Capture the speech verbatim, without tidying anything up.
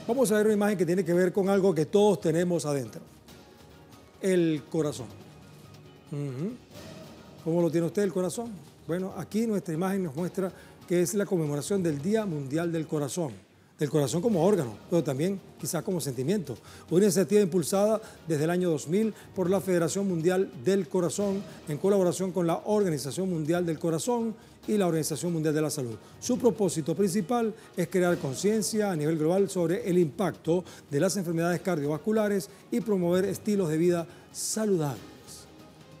Vamos a ver una imagen que tiene que ver con algo que todos tenemos adentro. El corazón. Uh-huh. ¿Cómo lo tiene usted el corazón? Bueno, aquí nuestra imagen nos muestra que es la conmemoración del Día Mundial del Corazón. Del corazón como órgano, pero también quizás como sentimiento. Una iniciativa impulsada desde el año dos mil por la Federación Mundial del Corazón en colaboración con la Organización Mundial del Corazón y la Organización Mundial de la Salud. Su propósito principal es crear conciencia a nivel global sobre el impacto de las enfermedades cardiovasculares y promover estilos de vida saludables.